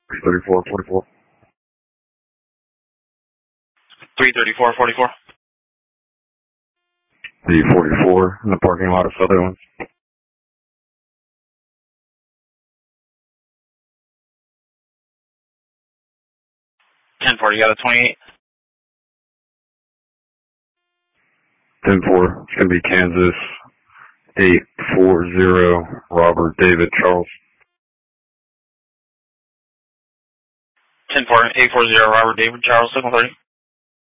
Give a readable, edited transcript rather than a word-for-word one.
3444. 33444. The 44 in the parking lot of Sutherland. 10-4, you got a 28? 10-4, it's going to be Kansas 840 Robert David Charles. 10-4, 840 Robert David Charles, signal 30.